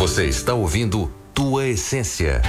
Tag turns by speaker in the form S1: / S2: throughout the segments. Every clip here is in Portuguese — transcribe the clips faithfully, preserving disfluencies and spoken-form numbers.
S1: Você está ouvindo Tua Essência.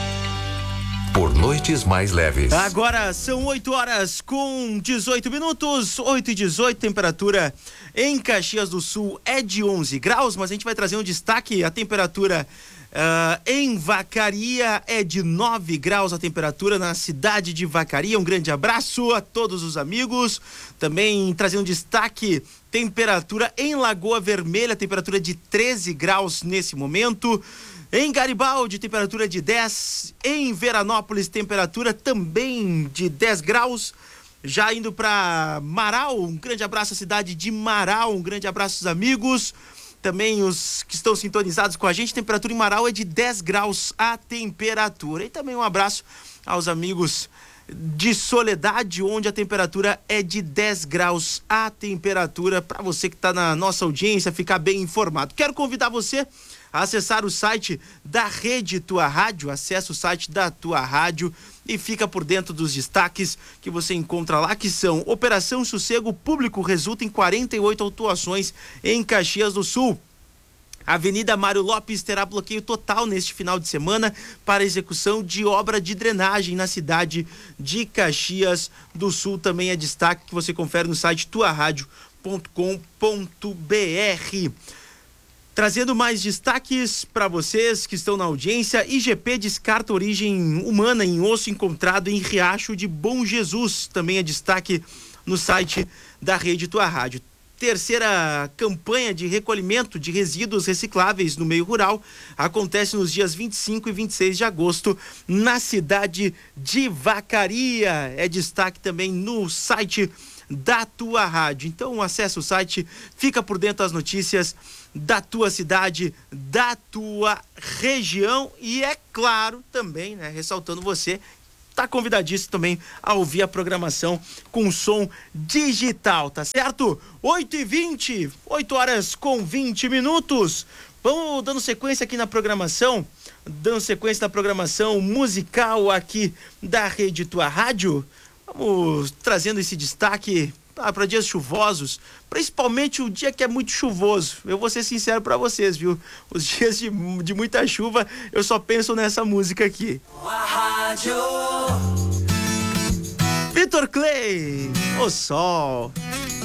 S1: Por noites mais leves.
S2: Agora são oito horas com dezoito minutos, oito e dezoito, temperatura em Caxias do Sul é de onze graus, mas a gente vai trazer um destaque, a temperatura uh, em Vacaria é de nove graus, a temperatura na cidade de Vacaria. Um grande abraço a todos os amigos. Também trazer um destaque, temperatura em Lagoa Vermelha, temperatura de treze graus nesse momento. Em Garibaldi, temperatura de dez. Em Veranópolis, temperatura também de dez graus. Já indo para Marau, um grande abraço à cidade de Marau, um grande abraço aos amigos. Também os que estão sintonizados com a gente, temperatura em Marau é de dez graus a temperatura. E também um abraço aos amigos de Soledade, onde a temperatura é de dez graus a temperatura, para você que está na nossa audiência ficar bem informado. Quero convidar você a acessar o site da Rede Tua Rádio, acessa o site da Tua Rádio e fica por dentro dos destaques que você encontra lá, que são: Operação Sossego Público resulta em quarenta e oito autuações em Caxias do Sul. Avenida Mário Lopes terá bloqueio total neste final de semana para execução de obra de drenagem na cidade de Caxias do Sul. Também é destaque que você confere no site tua rádio ponto com ponto br. Trazendo mais destaques para vocês que estão na audiência, I G P descarta origem humana em osso encontrado em Riacho de Bom Jesus. Também é destaque no site da Rede Tua Rádio. Terceira campanha de recolhimento de resíduos recicláveis no meio rural acontece nos dias vinte e cinco e vinte e seis de agosto na cidade de Vacaria. É destaque também no site da Tua Rádio. Então acesse o site, fica por dentro das notícias da tua cidade, da tua região e, é claro, também, né, ressaltando, você tá convidadíssimo também a ouvir a programação com som digital, tá certo? oito e vinte, oito horas com vinte minutos. Vamos dando sequência aqui na programação, dando sequência na programação musical aqui da Rede Tua Rádio. Vamos trazendo esse destaque para dias chuvosos, principalmente o dia que é muito chuvoso. Eu vou ser sincero para vocês, viu? Os dias de, de muita chuva, eu só penso nessa música aqui. Vitor Clay, O Sol.